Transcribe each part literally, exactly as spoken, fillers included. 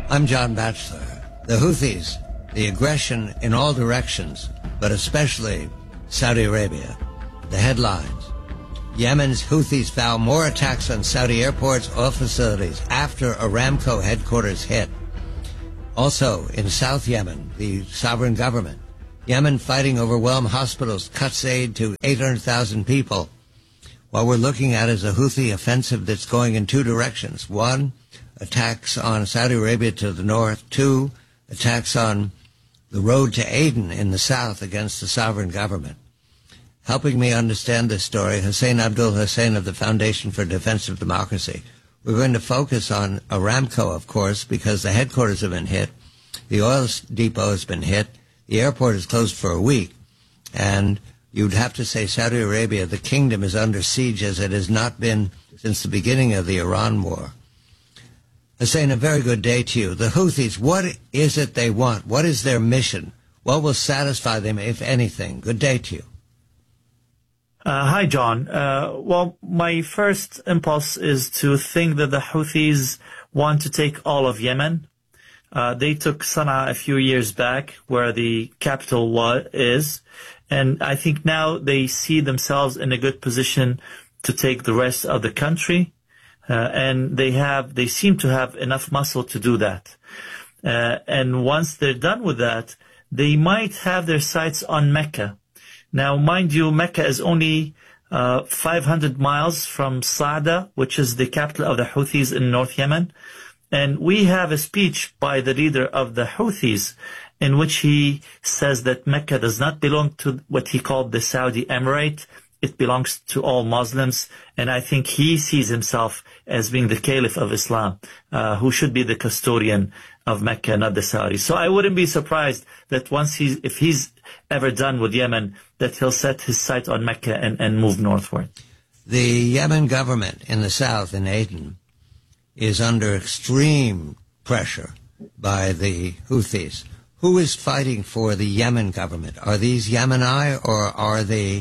I'm John Batchelor. The Houthis, the aggression in all directions, but especially Saudi Arabia. The headlines. Yemen's Houthis vow more attacks on Saudi airports or facilities after Aramco headquarters hit. Also, in South Yemen, the sovereign government. Yemen fighting overwhelm hospitals, cuts aid to eight hundred thousand people. What we're looking at is a Houthi offensive that's going in two directions. One, attacks on Saudi Arabia to the north. Two, attacks on the road to Aden in the south against the sovereign government. Helping me understand this story, Hussein Abdul Hussein of the Foundation for Defense of Democracy. We're going to focus on Aramco, of course, because the headquarters have been hit. The oil depot has been hit. The airport is closed for a week. And you'd have to say Saudi Arabia, the kingdom, is under siege as it has not been since the beginning of the Iran war. Hussein, a very good day to you. The Houthis, what is it they want? What is their mission? What will satisfy them, if anything? Good day to you. Uh, hi, John. Uh, well, my first impulse is to think that the Houthis want to take all of Yemen. Uh, they took Sana'a a few years back, where the capital was, is, and I think now they see themselves in a good position to take the rest of the country, uh, and they have, they seem to have enough muscle to do that. Uh, and once they're done with that, they might have their sights on Mecca. Now, mind you, Mecca is only uh, five hundred miles from Sa'da, which is the capital of the Houthis in North Yemen. And we have a speech by the leader of the Houthis in which he says that Mecca does not belong to what he called the Saudi Emirate. It belongs to all Muslims. And I think he sees himself as being the Caliph of Islam, uh, who should be the custodian of Mecca, not the Saudis. So I wouldn't be surprised that once he's, if he's ever done with Yemen, that he'll set his sight on Mecca and, and move northward. The Yemen government in the south, in Aden, is under extreme pressure by the Houthis. Who is fighting for the Yemen government? Are these Yemeni or are they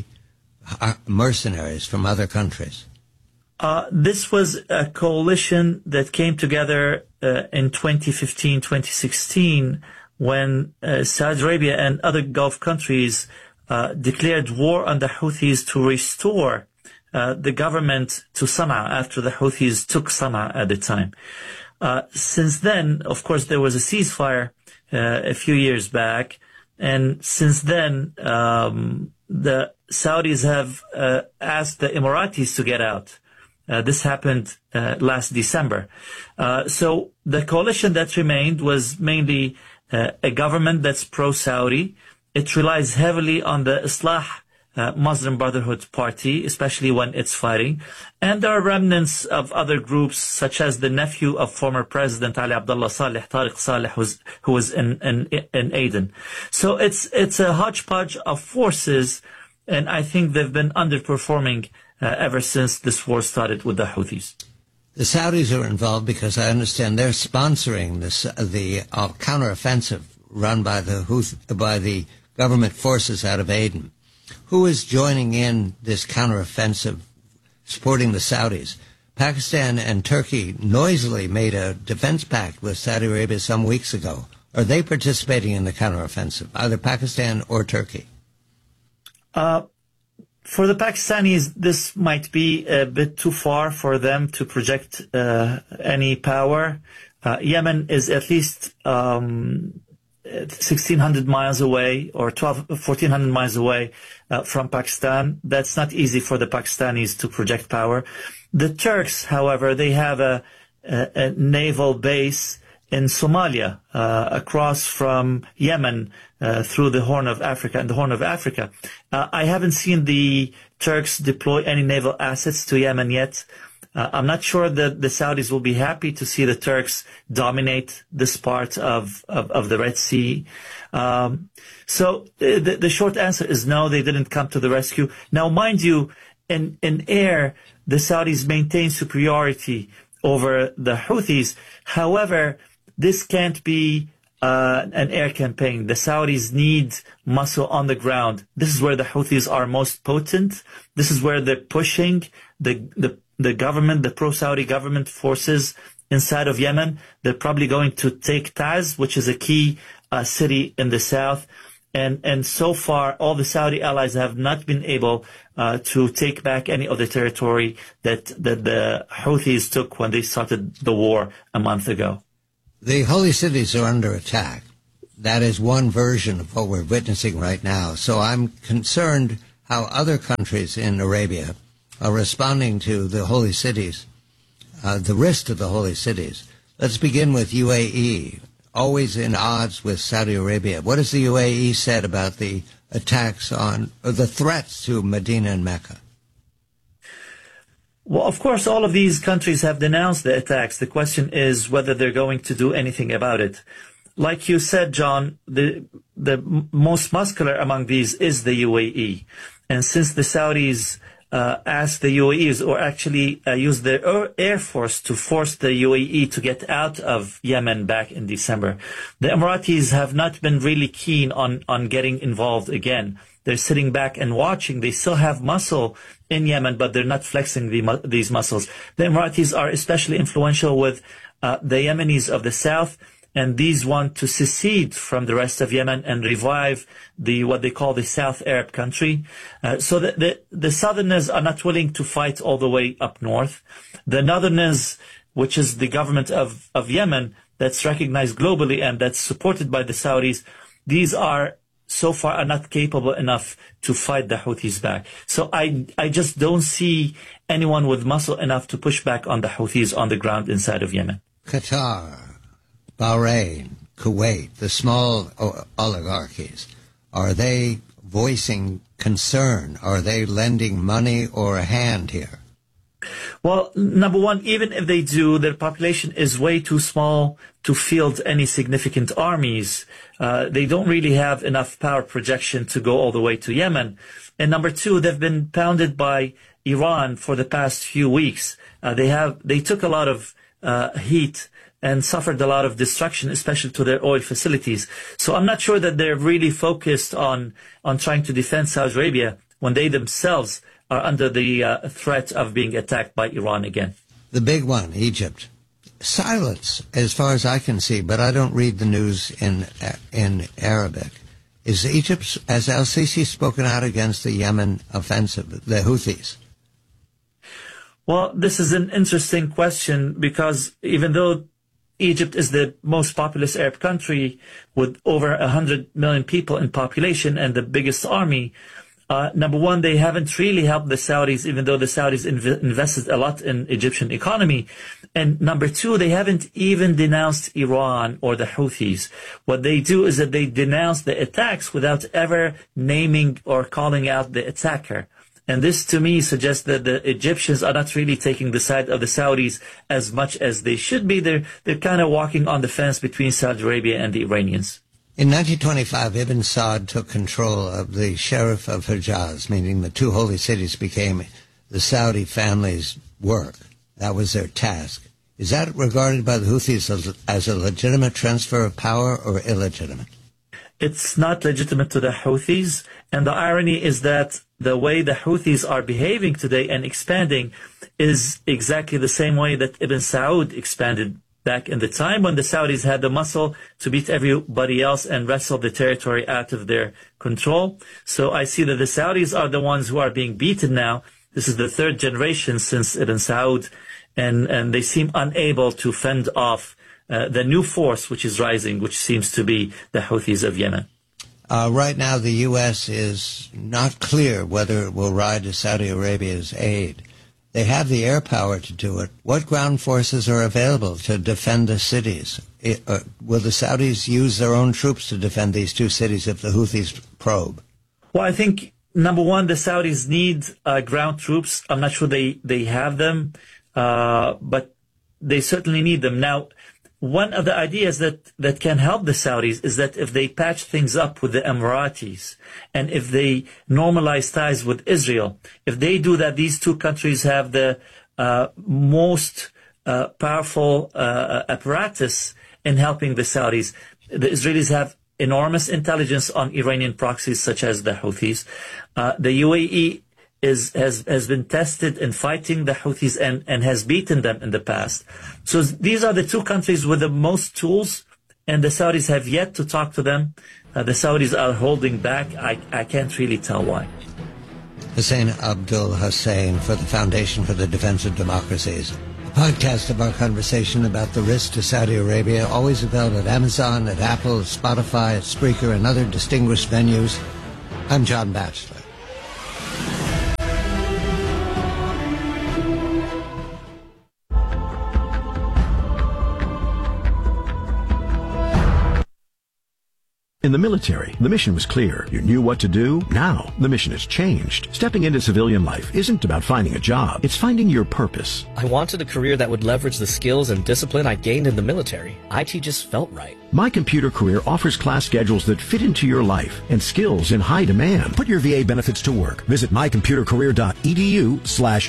mercenaries from other countries? Uh, this was a coalition that came together uh, in twenty fifteen, twenty sixteen, when uh, Saudi Arabia and other Gulf countries uh, declared war on the Houthis to restore uh, the government to Sana'a after the Houthis took Sana'a at the time. Uh, since then, of course, there was a ceasefire uh, a few years back, and since then, um, the Saudis have uh, asked the Emiratis to get out. Uh, this happened uh, last December. Uh, so the coalition that remained was mainly uh, a government that's pro-Saudi. It relies heavily on the Islah uh, Muslim Brotherhood Party, especially when it's fighting. And there are remnants of other groups, such as the nephew of former President Ali Abdullah Saleh, Tariq Saleh, who's, who was in, in, in Aden. So it's, it's a hodgepodge of forces, and I think they've been underperforming Uh, ever since this war started with the Houthis. The Saudis are involved because I understand they're sponsoring this, uh, the uh, counteroffensive run by the Houth, by the government forces out of Aden. Who is joining in this counteroffensive, supporting the Saudis? Pakistan and Turkey noisily made a defense pact with Saudi Arabia some weeks ago. Are they participating in the counteroffensive, either Pakistan or Turkey? Uh, For the Pakistanis, this might be a bit too far for them to project uh, any power. Uh, Yemen is at least um, sixteen hundred miles away, or twelve, fourteen hundred miles away uh, from Pakistan. That's not easy for the Pakistanis to project power. The Turks, however, they have a, a, a naval base in Somalia, uh, across from Yemen, uh, through the Horn of Africa, and the Horn of Africa. Uh, I haven't seen the Turks deploy any naval assets to Yemen yet. Uh, I'm not sure that the Saudis will be happy to see the Turks dominate this part of, of, of the Red Sea. Um, so the, the short answer is no, they didn't come to the rescue. Now, mind you, in, in air, the Saudis maintain superiority over the Houthis. However, this can't be uh, an air campaign. The Saudis need muscle on the ground. This is where the Houthis are most potent. This is where they're pushing the the, the government, the pro-Saudi government forces inside of Yemen. They're probably going to take Taiz, which is a key uh, city in the south. And, and so far, all the Saudi allies have not been able uh, to take back any of the territory that, that the Houthis took when they started the war a month ago. The holy cities are under attack. That is one version of what we're witnessing right now. So I'm concerned how other countries in Arabia are responding to the holy cities, uh, the risk to the holy cities. Let's begin with U A E, always in odds with Saudi Arabia. What has the U A E said about the attacks on, or the threats to Medina and Mecca? Well, of course, all of these countries have denounced the attacks. The question is whether they're going to do anything about it. Like you said, John, the the most muscular among these is the U A E. And since the Saudis uh, asked the U A Es, or actually uh, used their air force to force the U A E to get out of Yemen back in December, the Emiratis have not been really keen on, on getting involved again. They're sitting back and watching. They still have muscle in Yemen, but they're not flexing the, these muscles. The Emiratis are especially influential with uh, the Yemenis of the south, and these want to secede from the rest of Yemen and revive the what they call the South Arab country. Uh, so the, the, the Southerners are not willing to fight all the way up north. The Northerners, which is the government of, of Yemen that's recognized globally and that's supported by the Saudis, these are so far are not capable enough to fight the Houthis back. So I, I just don't see anyone with muscle enough to push back on the Houthis on the ground inside of Yemen. Qatar, Bahrain, Kuwait, the small oligarchies, are they voicing concern? Are they lending money or a hand here? Well, number one, even if they do, their population is way too small to field any significant armies. Uh, they don't really have enough power projection to go all the way to Yemen. And number two, they've been pounded by Iran for the past few weeks. Uh, they have, they took a lot of uh, heat and suffered a lot of destruction, especially to their oil facilities. So I'm not sure that they're really focused on, on trying to defend Saudi Arabia when they themselves are under the uh, threat of being attacked by Iran again. The big one, Egypt. Silence, as far as I can see, but I don't read the news in in Arabic. Is Egypt, has El-Sisi spoken out against the Yemen offensive, the Houthis? Well, this is an interesting question because even though Egypt is the most populous Arab country with over one hundred million people in population and the biggest army, Uh, number one, they haven't really helped the Saudis, even though the Saudis inv- invested a lot in Egyptian economy. And number two, they haven't even denounced Iran or the Houthis. What they do is that they denounce the attacks without ever naming or calling out the attacker. And this, to me, suggests that the Egyptians are not really taking the side of the Saudis as much as they should be. They're, they're kind of walking on the fence between Saudi Arabia and the Iranians. In nineteen twenty-five, Ibn Saud took control of the Sheriff of Hejaz, meaning the two holy cities became the Saudi family's work. That was their task. Is that regarded by the Houthis as, as a legitimate transfer of power or illegitimate? It's not legitimate to the Houthis. And the irony is that the way the Houthis are behaving today and expanding is exactly the same way that Ibn Saud expanded back in the time when the Saudis had the muscle to beat everybody else and wrestle the territory out of their control. So I see that the Saudis are the ones who are being beaten now. This is the third generation since Ibn Saud, and, and they seem unable to fend off uh, the new force which is rising, which seems to be the Houthis of Yemen. Uh, right now, the U S is not clear whether it will ride to Saudi Arabia's aid. They have the air power to do it. What ground forces are available to defend the cities? It, uh, will the Saudis use their own troops to defend these two cities if the Houthis probe? Well, I think, number one, the Saudis need uh, ground troops. I'm not sure they, they have them, uh, but they certainly need them. Now, one of the ideas that, that can help the Saudis is that if they patch things up with the Emiratis and if they normalize ties with Israel, if they do that, these two countries have the uh, most uh, powerful uh, apparatus in helping the Saudis. The Israelis have enormous intelligence on Iranian proxies such as the Houthis. Uh, the U A E is has has been tested in fighting the Houthis and, and has beaten them in the past. So these are the two countries with the most tools, and the Saudis have yet to talk to them. Uh, the Saudis are holding back. I, I can't really tell why. Hussein Abdul Hussein for the Foundation for the Defense of Democracies. A podcast of our conversation about the risk to Saudi Arabia, always available at Amazon, at Apple, Spotify, at Spreaker, and other distinguished venues. I'm John Batchelor. In the military, the mission was clear. You knew what to do. Now, the mission has changed. Stepping into civilian life isn't about finding a job. It's finding your purpose. I wanted a career that would leverage the skills and discipline I gained in the military. I T just felt right. My Computer Career offers class schedules that fit into your life and skills in high demand. Put your V A benefits to work. Visit mycomputercareer.edu slash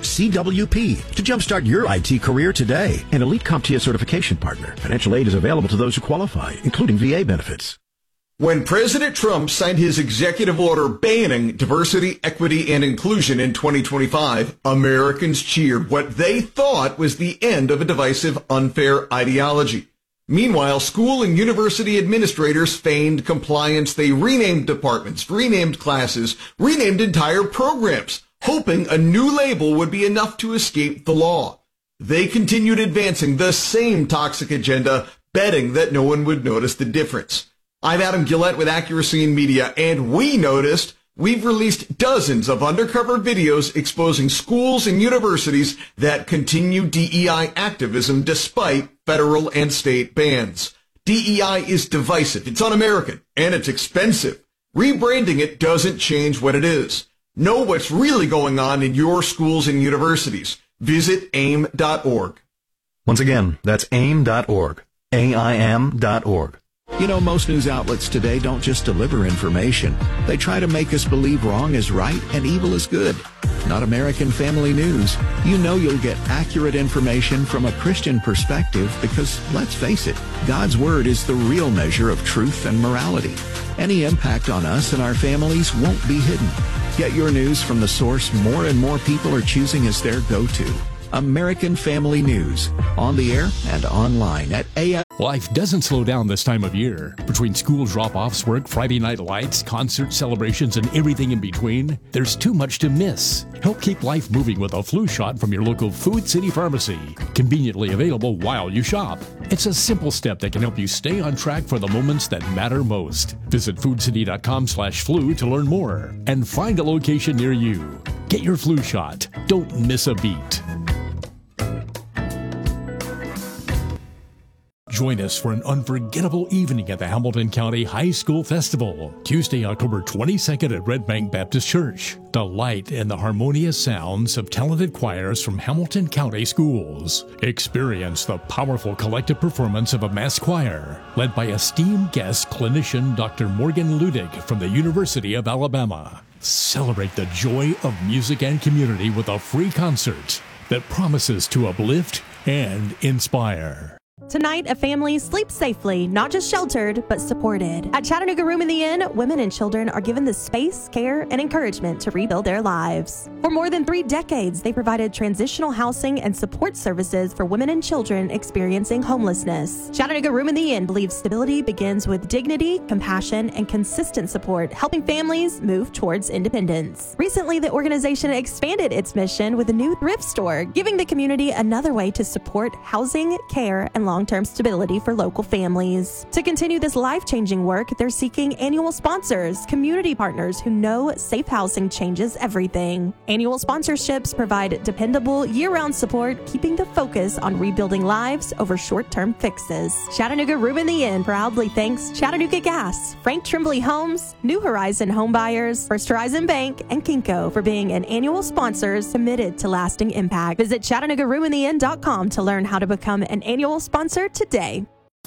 CWP to jumpstart your I T career today. An Elite CompTIA certification partner. Financial aid is available to those who qualify, including V A benefits. When President Trump signed his executive order banning diversity, equity, and inclusion in twenty twenty-five, Americans cheered what they thought was the end of a divisive, unfair ideology. Meanwhile, school and university administrators feigned compliance. They renamed departments, renamed classes, renamed entire programs, hoping a new label would be enough to escape the law. They continued advancing the same toxic agenda, betting that no one would notice the difference. I'm Adam Gillette with Accuracy in Media, and we noticed we've released dozens of undercover videos exposing schools and universities that continue D E I activism despite federal and state bans. D E I is divisive, it's un-American, and it's expensive. Rebranding it doesn't change what it is. Know what's really going on in your schools and universities. Visit aim dot org. Once again, that's aim dot org. A I M dot org. You know, most news outlets today don't just deliver information. They try to make us believe wrong is right and evil is good. Not American Family News. You know you'll get accurate information from a Christian perspective because, let's face it, God's Word is the real measure of truth and morality. Any impact on us and our families won't be hidden. Get your news from the source more and more people are choosing as their go-to. American Family News, on the air and online at A M. Life doesn't slow down this time of year. Between school drop-offs, work, Friday night lights, concert celebrations, and everything in between, there's too much to miss. Help keep life moving with a flu shot from your local Food City Pharmacy. Conveniently available while you shop. It's a simple step that can help you stay on track for the moments that matter most. Visit foodcity.com slash flu to learn more and find a location near you. Get your flu shot. Don't miss a beat. Join us for an unforgettable evening at the Hamilton County High School Festival, Tuesday, October twenty-second at Red Bank Baptist Church. Delight in the harmonious sounds of talented choirs from Hamilton County schools. Experience the powerful collective performance of a mass choir, led by esteemed guest clinician Doctor Morgan Ludig from the University of Alabama. Celebrate the joy of music and community with a free concert that promises to uplift and inspire. Tonight, a family sleeps safely, not just sheltered, but supported. At Chattanooga Room in the Inn, women and children are given the space, care, and encouragement to rebuild their lives. For more than three decades, they provided transitional housing and support services for women and children experiencing homelessness. Chattanooga Room in the Inn believes stability begins with dignity, compassion, and consistent support, helping families move towards independence. Recently, the organization expanded its mission with a new thrift store, giving the community another way to support housing, care, and long-term stability for local families. To continue this life-changing work, they're seeking annual sponsors, community partners who know safe housing changes everything. Annual sponsorships provide dependable, year-round support, keeping the focus on rebuilding lives over short-term fixes. Chattanooga Room in the Inn proudly thanks Chattanooga Gas, Frank Trimbley Homes, New Horizon Home Buyers, First Horizon Bank, and Kinko for being an annual sponsors committed to lasting impact. Visit Chattanooga Room in the Inn dot com to learn how to become an annual sponsor today.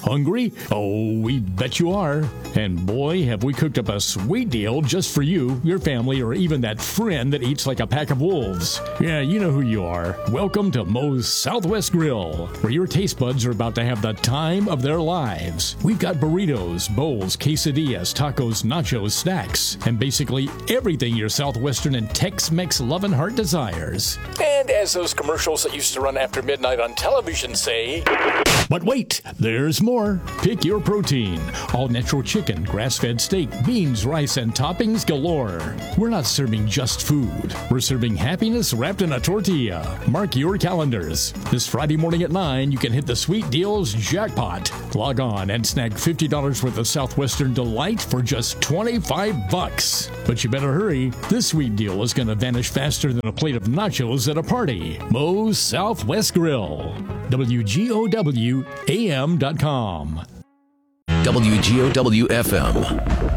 Hungry? Oh, we bet you are. And boy, have we cooked up a sweet deal just for you, your family, or even that friend that eats like a pack of wolves. Yeah, you know who you are. Welcome to Moe's Southwest Grill, where your taste buds are about to have the time of their lives. We've got burritos, bowls, quesadillas, tacos, nachos, snacks, and basically everything your Southwestern and Tex-Mex loving heart desires. And as those commercials that used to run after midnight on television say... But wait, there's more. Pick your protein. All natural chicken, grass-fed steak, beans, rice, and toppings galore. We're not serving just food. We're serving happiness wrapped in a tortilla. Mark your calendars. This Friday morning at nine, you can hit the sweet deals jackpot. Log on and snag fifty dollars worth of Southwestern Delight for just twenty-five bucks. But you better hurry. This sweet deal is going to vanish faster than a plate of nachos at a party. Moe's Southwest Grill. W G O W A M dot com. W G O W F M.